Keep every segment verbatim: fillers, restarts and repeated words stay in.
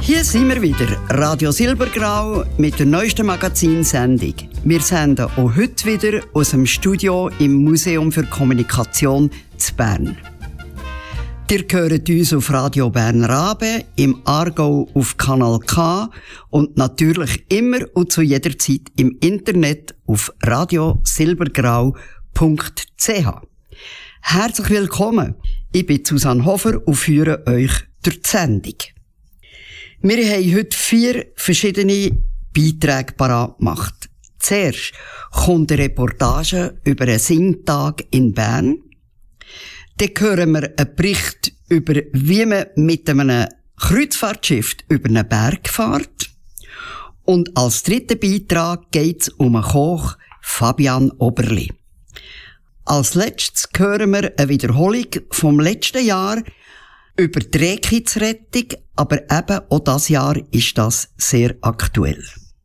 Hier sind wir wieder, Radio Silbergrau mit der neuesten Magazinsendung. Wir senden auch heute wieder aus dem Studio im Museum für Kommunikation zu Bern. Ihr hört uns auf Radio Bern Rabe, im Aargau auf Kanal K und natürlich immer und zu jeder Zeit im Internet auf radio silbergrau punkt c h. Herzlich willkommen, ich bin Susanne Hofer und führe euch durch die Sendung. Wir haben heute vier verschiedene Beiträge parat gemacht. Zuerst kommt eine Reportage über einen Singtag in Bern. Dann hören wir einen Bericht über, wie man mit einem Kreuzfahrtschiff über einen Berg fährt. Und als dritten Beitrag geht es um einen Koch, Fabian Oberli. Als letztes hören wir eine Wiederholung vom letzten Jahr über die Rehkitzrettung, aber eben auch dieses Jahr ist das sehr aktuell.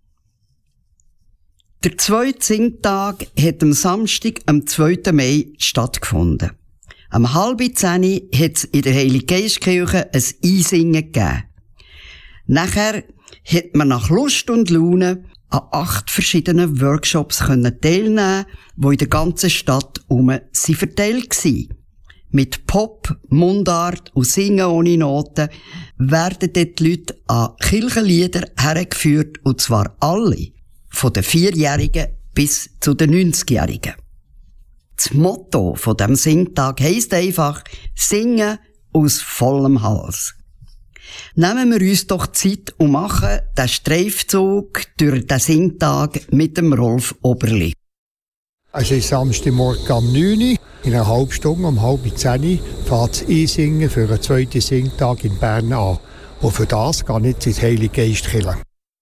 Der zweite Singtag hat am Samstag, am zweiten Mai, stattgefunden. Am halb zehn hat es in der Heiliggeistkirche ein Einsingen gegeben. Nachher hat man nach Lust und Laune an acht verschiedenen Workshops teilnehmen, die in der ganzen Stadt herum verteilt waren. Mit Pop, Mundart und Singen ohne Noten werden dort die Leute an Kirchenlieder hergeführt, und zwar alle, von den Vierjährigen bis zu den Neunzigjährigen. Das Motto von dem Singtag heisst einfach «Singen aus vollem Hals». Nehmen wir uns doch Zeit und machen den Streifzug durch den Singtag mit dem Rolf Oberli. Es ist Samstagmorgen um neun Uhr. In einer halben Stunde, um halb zehn, fährt das Einsingen für einen zweiten Singtag in Bern an. Und für das gehe ich jetzt ins Heiliggeistkirche.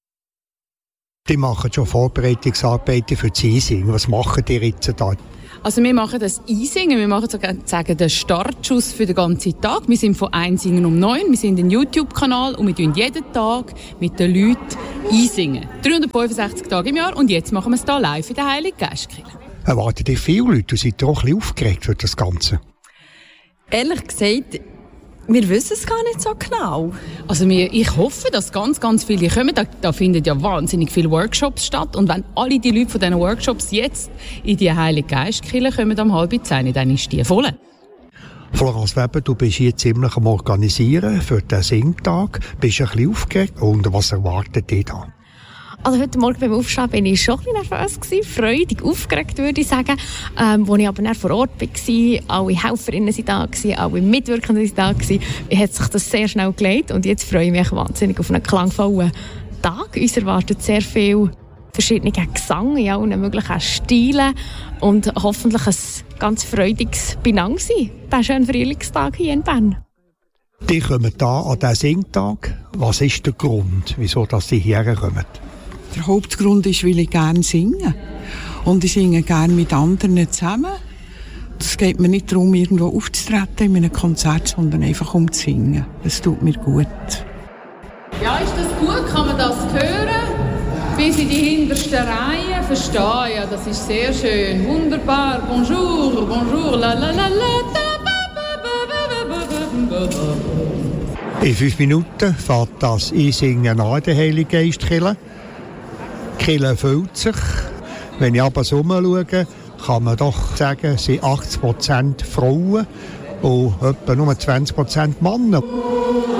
Die machen schon Vorbereitungsarbeiten für das Einsingen. Was machen die jetzt da? Also wir machen das Einsingen, wir machen sozusagen den Startschuss für den ganzen Tag. Wir sind von Einsingen um neun, wir sind ein YouTube-Kanal und wir tun jeden Tag mit den Leuten einsingen. dreihundertfünfundsechzig Tage im Jahr und jetzt machen wir es hier live in der Heiliggeistkirche. Erwartet ihr viele Leute? Seid ihr auch ein bisschen aufgeregt für das Ganze? Ehrlich gesagt, wir wissen es gar nicht so genau. Also wir, ich hoffe, dass ganz, ganz viele kommen. Da, da finden ja wahnsinnig viele Workshops statt. Und wenn alle die Leute von diesen Workshops jetzt in die Heilige Geistkirche kommen am halb zehn, dann ist die voll. Florence Weber, du bist hier ziemlich am Organisieren für den Singtag. Bist du ein bisschen aufgeregt? Und was erwartet ihr da? Also heute Morgen beim Aufstehen bin ich schon ein bisschen nervös gewesen, freudig, aufgeregt würde ich sagen. Ähm, als ich aber dann vor Ort war, alle Helferinnen waren da gewesen, alle Mitwirkenden waren da gewesen, hat sich das sehr schnell gelegt und jetzt freue ich mich wahnsinnig auf einen klangvollen Tag. Uns erwartet sehr viel verschiedene Gesang in allen möglichen Stilen und hoffentlich ein ganz freudiges Benangsein bei schönen Frühlingstag hier in Bern. Die kommen hier an diesen Singtag. Was ist der Grund, wieso sie hierher kommen? Der Hauptgrund ist, weil ich gerne singe. Und ich singe gerne mit anderen zusammen. Es geht mir nicht darum, irgendwo aufzutreten in einem Konzert, sondern einfach um zu singen. Das tut mir gut. Ja, ist das gut? Kann man das hören? Bis in die hintersten Reihen verstehen. Ja, das ist sehr schön. Wunderbar. Bonjour, bonjour, la la la la. In fünf Minuten fährt das Einsingen an in der Heiliggeistkirche. Die Kirche füllt sich. Wenn ich aber so umschaue, kann man doch sagen, es sind achtzig Prozent Frauen und etwa nur zwanzig Prozent Männer.